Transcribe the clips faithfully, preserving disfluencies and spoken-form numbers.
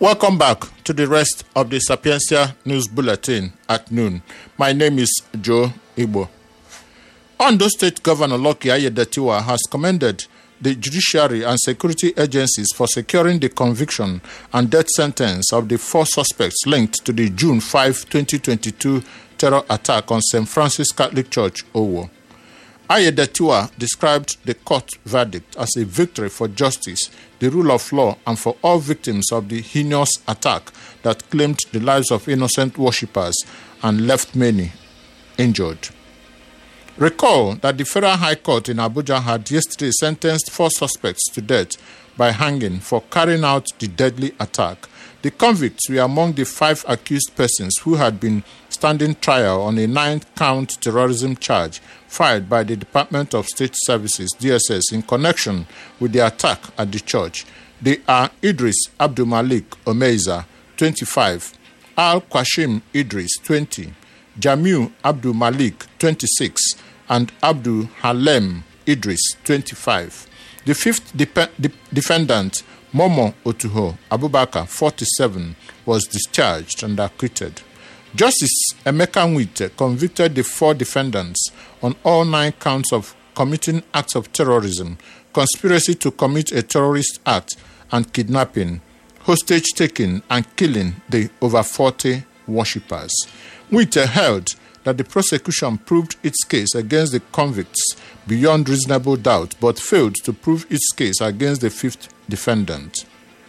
Welcome back to the rest of the Sapiencia News Bulletin at noon. My name is Joe Igbo. Ondo State Governor Lucky Aiyedatiwa has commended the judiciary and security agencies for securing the conviction and death sentence of the four suspects linked to the June fifth, twenty twenty-two terror attack on Saint Francis Catholic Church, Owo. Aiyedatiwa described the court verdict as a victory for justice, the rule of law, and for all victims of the heinous attack that claimed the lives of innocent worshippers and left many injured. Recall that the Federal High Court in Abuja had yesterday sentenced four suspects to death by hanging for carrying out the deadly attack. The convicts were among the five accused persons who had been standing trial on a nine-count terrorism charge filed by the Department of State Services, D S S, in connection with the attack at the church. They are Idris Abdul Malik Omeiza, twenty-five, Al-Qashim Idris, twenty, Jamiu Abdul Malik, twenty-six, and Abdul Halem Idris, twenty-five. The fifth dep- de- defendant, Momo Otuho Abubakar, forty-seven, was discharged and acquitted. Justice Emeka Nwite convicted the four defendants on all nine counts of committing acts of terrorism, conspiracy to commit a terrorist act, and kidnapping, hostage-taking, and killing the over forty worshippers. Nwite held that the prosecution proved its case against the convicts beyond reasonable doubt, but failed to prove its case against the fifth defendant.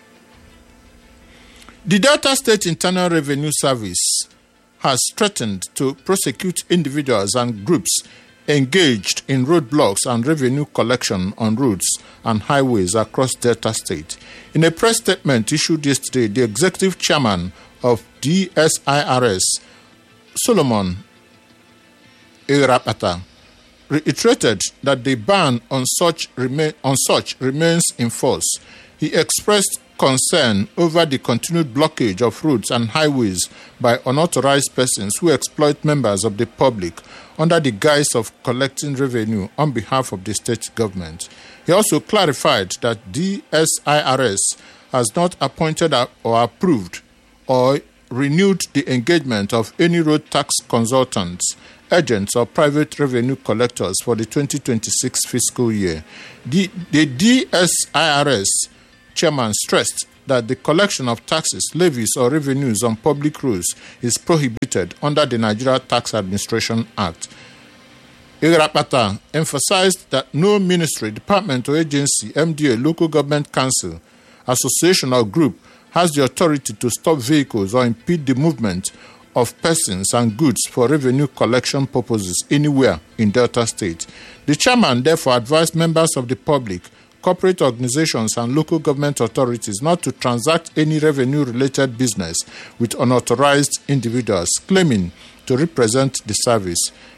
The Delta State Internal Revenue Service has threatened to prosecute individuals and groups engaged in roadblocks and revenue collection on roads and highways across Delta State. In a press statement issued yesterday, the executive chairman of D S I R S, Solomon Irapata, reiterated that the ban on such, remain, on such remains in force. He expressed concern over the continued blockage of roads and highways by unauthorized persons who exploit members of the public under the guise of collecting revenue on behalf of the state government. He also clarified that D S I R S has not appointed or approved or renewed the engagement of any road tax consultants, agents, or private revenue collectors for the twenty twenty-six fiscal year. The, the D S I R S chairman stressed that the collection of taxes, levies, or revenues on public roads is prohibited under the Nigeria Tax Administration Act. Irapata emphasized that no ministry, department, or agency, M D A, local government council, association, or group has the authority to stop vehicles or impede the movement of persons and goods for revenue collection purposes anywhere in Delta State. The chairman therefore advised members of the public, corporate organizations, and local government authorities not to transact any revenue-related business with unauthorized individuals claiming to represent the service.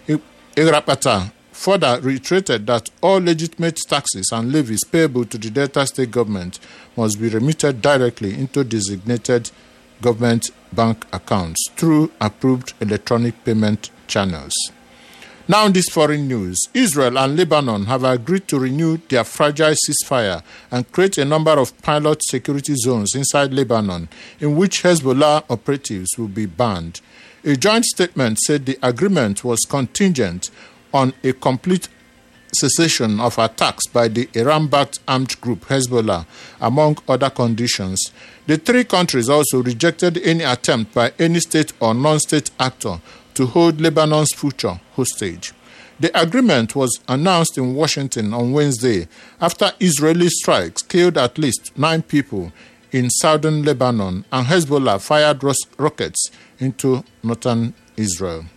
Irapata further reiterated that all legitimate taxes and levies payable to the Delta State government must be remitted directly into designated government bank accounts through approved electronic payment channels. Now in this foreign news, Israel and Lebanon have agreed to renew their fragile ceasefire and create a number of pilot security zones inside Lebanon in which Hezbollah operatives will be banned. A joint statement said the agreement was contingent on a complete cessation of attacks by the Iran-backed armed group Hezbollah, among other conditions. The three countries also rejected any attempt by any state or non-state actor to hold Lebanon's future hostage. The agreement was announced in Washington on Wednesday after Israeli strikes killed at least nine people in southern Lebanon and Hezbollah fired rockets into northern Israel.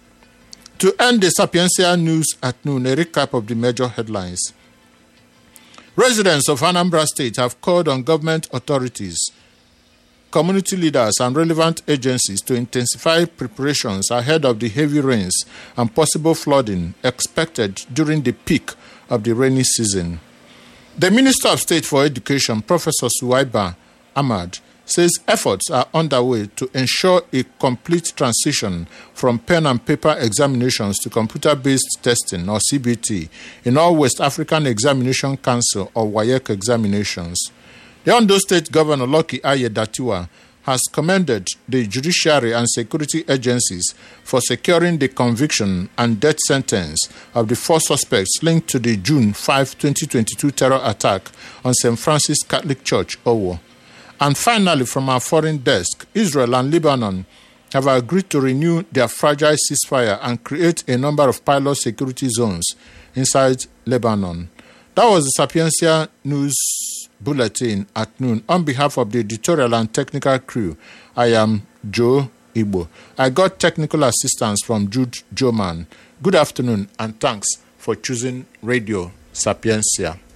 To end the Sapiencia News at noon, a recap of the major headlines. Residents of Anambra State have called on government authorities, community leaders, and relevant agencies to intensify preparations ahead of the heavy rains and possible flooding expected during the peak of the rainy season. The Minister of State for Education, Professor Suwaiba Ahmad, says efforts are underway to ensure a complete transition from pen and paper examinations to computer-based testing, or C B T, in all West African Examination Council or W A E C examinations. The Ondo State Governor Lucky Aiyedatiwa has commended the judiciary and security agencies for securing the conviction and death sentence of the four suspects linked to the June fifth, twenty twenty-two terror attack on Saint Francis Catholic Church, Owo. And finally, from our foreign desk, Israel and Lebanon have agreed to renew their fragile ceasefire and create a number of pilot security zones inside Lebanon. That was the Sapiencia News Bulletin at noon. On behalf of the editorial and technical crew, I am Joe Igbo. I got technical assistance from Jude Joman. Good afternoon and thanks for choosing Radio Sapiencia.